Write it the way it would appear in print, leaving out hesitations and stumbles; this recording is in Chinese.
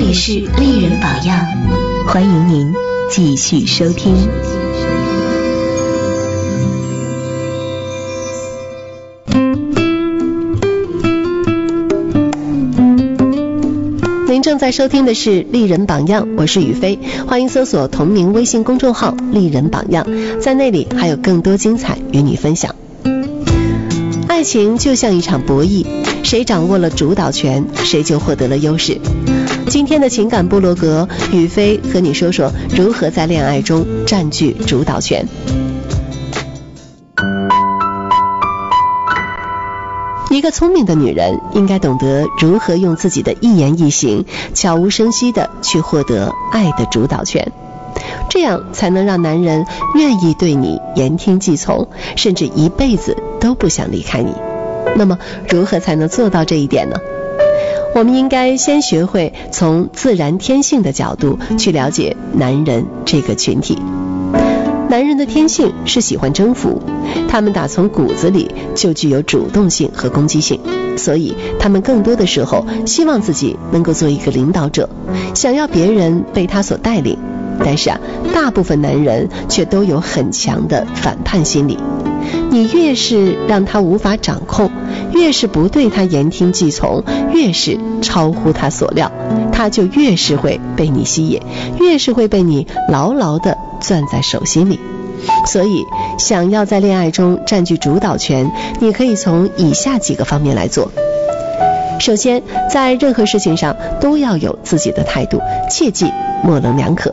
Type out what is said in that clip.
里是丽人榜样，欢迎您继续收听。 您正在收听的是丽人榜样，我是雨飞，欢迎搜索同名微信公众号丽人榜样，在那里还有更多精彩与你分享。爱情就像一场博弈，谁掌握了主导权，谁就获得了优势。今天的情感部落格，雨飞和你说说如何在恋爱中占据主导权。一个聪明的女人应该懂得如何用自己的一言一行悄无声息地去获得爱的主导权，这样才能让男人愿意对你言听计从，甚至一辈子都不想离开你。那么如何才能做到这一点呢？我们应该先学会从自然天性的角度去了解男人这个群体。男人的天性是喜欢征服，他们打从骨子里就具有主动性和攻击性，所以他们更多的时候希望自己能够做一个领导者，想要别人被他所带领。但是大部分男人却都有很强的反叛心理，你越是让他无法掌控，越是不对他言听计从，越是超乎他所料，他就越是会被你吸引，越是会被你牢牢地攥在手心里。所以想要在恋爱中占据主导权，你可以从以下几个方面来做。首先，在任何事情上都要有自己的态度，切忌模棱两可。